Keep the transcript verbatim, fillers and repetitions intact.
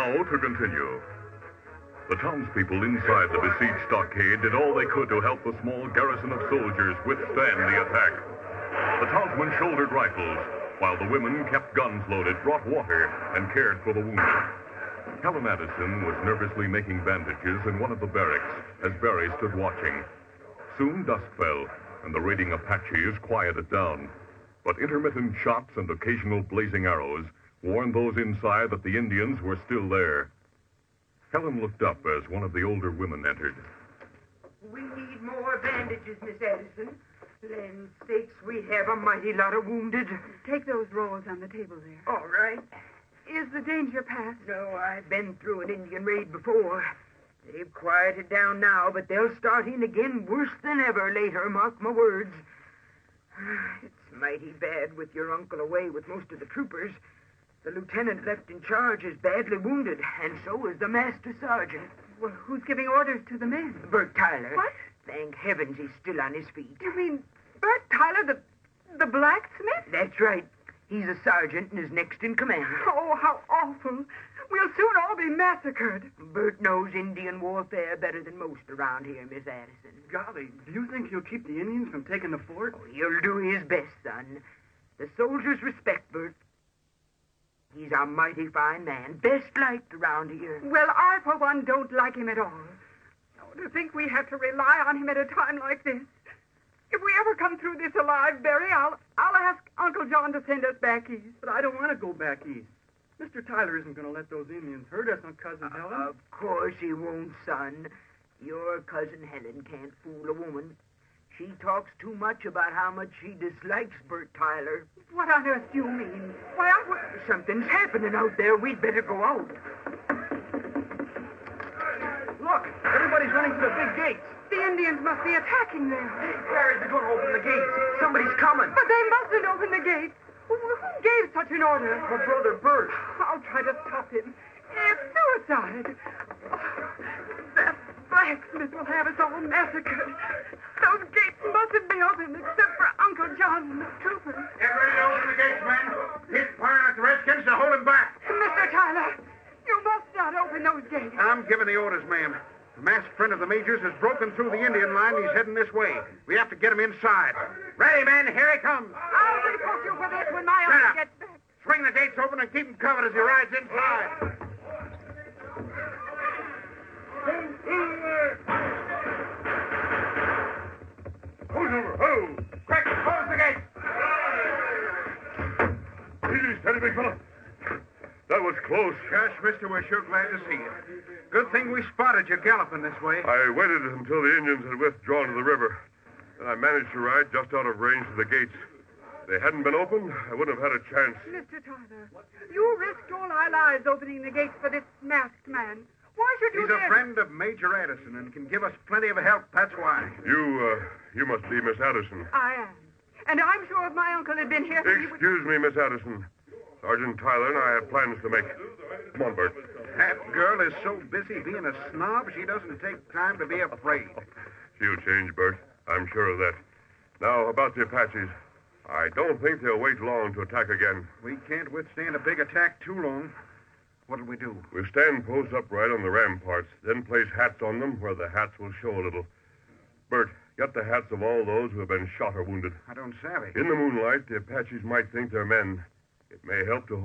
now to continue. The townspeople inside the besieged stockade did all they could to help the small garrison of soldiers withstand the attack. The townsmen shouldered rifles, while the women kept guns loaded, brought water, and cared for the wounded. Helen Addison was nervously making bandages in one of the barracks as Barry stood watching. Soon dusk fell, and the raiding Apaches quieted down. But intermittent shots and occasional blazing arrows warned those inside that the Indians were still there. Helen looked up as one of the older women entered. We need more bandages, Miss Addison. Land sakes, we have a mighty lot of wounded. Take those rolls on the table there. All right. Is the danger past? No, I've been through an Indian raid before. They've quieted down now, but they'll start in again worse than ever later, mark my words. It's mighty bad with your uncle away with most of the troopers. The lieutenant left in charge is badly wounded, and so is the master sergeant. Well, who's giving orders to the men? Bert Tyler. What? Thank heavens he's still on his feet. You mean Bert Tyler, the the blacksmith? That's right. He's a sergeant and is next in command. Oh, how awful. We'll soon all be massacred. Bert knows Indian warfare better than most around here, Miss Addison. Golly, do you think he'll keep the Indians from taking the fort? Oh, he'll do his best, son. The soldiers respect Bert. He's a mighty fine man, best liked around here. Well, I, for one, don't like him at all. Oh, to think we have to rely on him at a time like this. If we ever come through this alive, Barry, I'll, I'll ask Uncle John to send us back east. But I don't want to go back east. Mister Tyler isn't going to let those Indians hurt us on Cousin Uh, Helen. of course he won't, son. Your cousin Helen can't fool a woman. She talks too much about how much she dislikes Bert Tyler. What on earth do you mean? Why, I would... Something's happening out there. We'd better go out. Look, everybody's running to the big gates. The Indians must be attacking there. Barry's going to open the gates. Somebody's coming. But they mustn't open the gates. Who, who gave such an order? My brother Bert. I'll try to stop him. It's suicide. Oh, that blacksmith will have us all massacred. Those gates mustn't be open except for Uncle John and the troopers. Get ready to open the gates, men. Keep firing at the Redskins to hold them back. Mister Tyler, you must not open those gates. I'm giving the orders, ma'am. The masked friend of the Major's has broken through the Indian line and he's heading this way. We have to get him inside. Ready, men. Here he comes. I'll report you for this when my Shut uncle up. gets back. Swing the gates open and keep him covered as he rides inside. Who's over? Who? Quick, close the gates. Easy, steady, big fella. That was close. Gosh, mister, we're sure glad to see you. Good thing we spotted you galloping this way. I waited until the Indians had withdrawn to the river. Then I managed to ride just out of range of the gates. If they hadn't been opened, I wouldn't have had a chance. Mister Tyler, you risked all our lives opening the gates for this masked man. Why should you He's a dare... friend of Major Addison and can give us plenty of help, that's why. You, uh, you must be Miss Addison. I am. And I'm sure if my uncle had been here... he would... Excuse me, Miss Addison. Sergeant Tyler and I have plans to make. Come on, Bert. That girl is so busy being a snob, she doesn't take time to be afraid. She'll change, Bert. I'm sure of that. Now, about the Apaches. I don't think they'll wait long to attack again. We can't withstand a big attack too long. What'll we do? We'll stand post upright on the ramparts, then place hats on them where the hats will show a little. Bert, get the hats of all those who have been shot or wounded. I don't savvy. In the moonlight, the Apaches might think they're men. It may help to